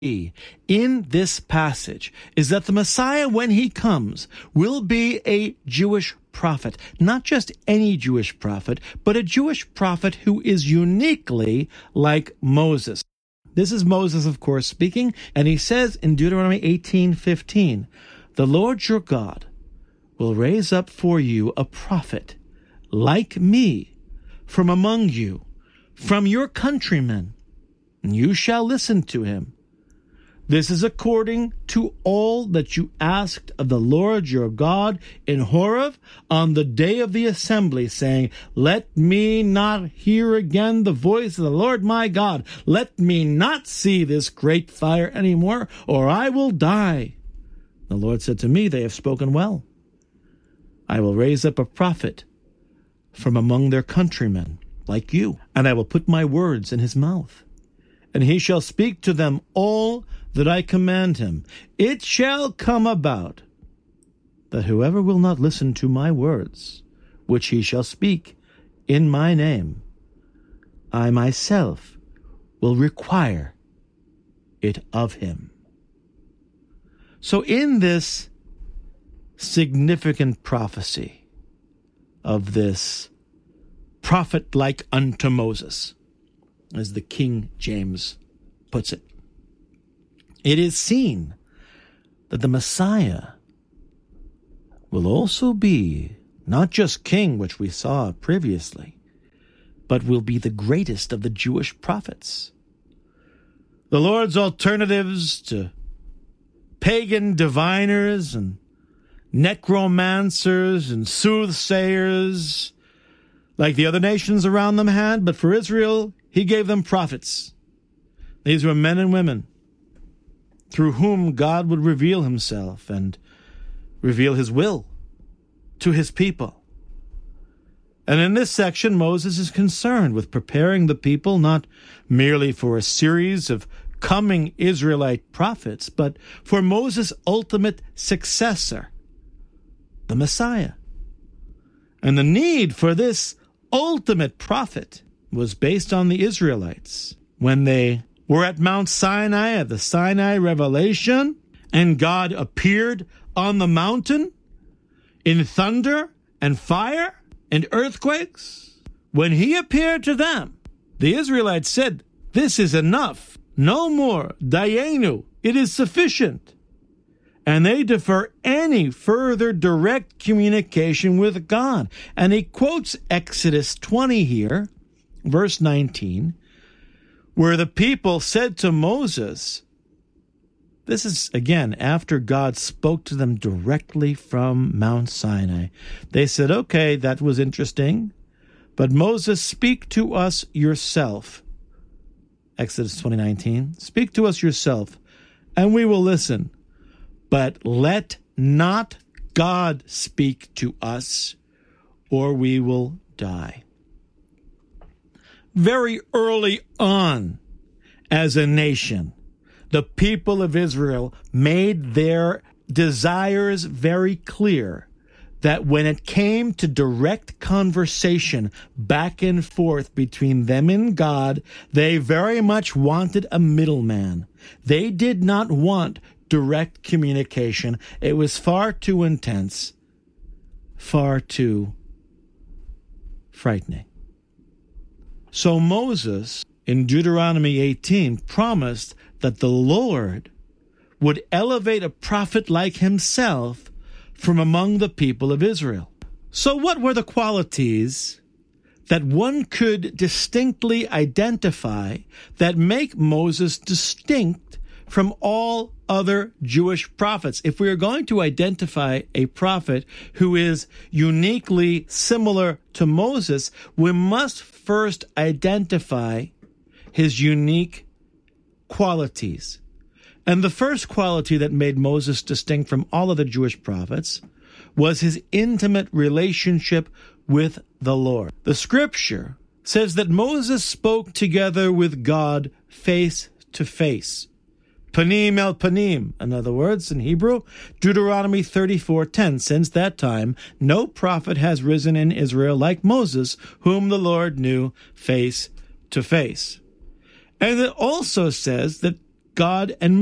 in this passage is that the Messiah, when he comes, will be a Jewish prophet. Not just any Jewish prophet, but a Jewish prophet who is uniquely like Moses. This is Moses, of course, speaking, and he says in Deuteronomy 18:15, "The Lord your God will raise up for you a prophet like me from among you, from your countrymen, and you shall listen to him. This is according to all that you asked of the Lord your God in Horeb on the day of the assembly, saying, Let me not hear again the voice of the Lord my God. Let me not see this great fire anymore, or I will die. The Lord said to me, They have spoken well. I will raise up a prophet from among their countrymen, like you, and I will put my words in his mouth, and he shall speak to them all that I command him. It shall come about that whoever will not listen to my words, which he shall speak in my name, I myself will require it of him." So in this significant prophecy of this prophet like unto Moses, as the King James puts it, it is seen that the Messiah will also be not just king, which we saw previously, but will be the greatest of the Jewish prophets. The Lord's alternatives to pagan diviners and necromancers and soothsayers, like the other nations around them had, but for Israel, he gave them prophets. These were men and women through whom God would reveal himself and reveal his will to his people. And in this section, Moses is concerned with preparing the people not merely for a series of coming Israelite prophets, but for Moses' ultimate successor, the Messiah. And the need for this ultimate prophet was based on the Israelites when they were at Mount Sinai at the Sinai revelation, and God appeared on the mountain in thunder and fire and earthquakes. When he appeared to them, the Israelites said, "This is enough. No more. Dayenu. It is sufficient." And they defer any further direct communication with God. And he quotes Exodus 20 here, verse 19, where the people said to Moses, this is, again, after God spoke to them directly from Mount Sinai. They said, "Okay, that was interesting, but Moses, speak to us yourself." Exodus 20:19, "Speak to us yourself, and we will listen. But let not God speak to us, or we will die." Very early on, as a nation, the people of Israel made their desires very clear that when it came to direct conversation back and forth between them and God, they very much wanted a middleman. They did not want direct communication. It was far too intense, far too frightening. So Moses, in Deuteronomy 18, promised that the Lord would elevate a prophet like himself from among the people of Israel. So what were the qualities that one could distinctly identify that make Moses distinct from all other Jewish prophets? If we are going to identify a prophet who is uniquely similar to Moses, we must first identify his unique qualities. And the first quality that made Moses distinct from all other Jewish prophets was his intimate relationship with the Lord. The scripture says that Moses spoke together with God face to face. Panim el panim, in other words, in Hebrew, Deuteronomy 34:10. Since that time, no prophet has risen in Israel like Moses, whom the Lord knew face to face. And it also says that God and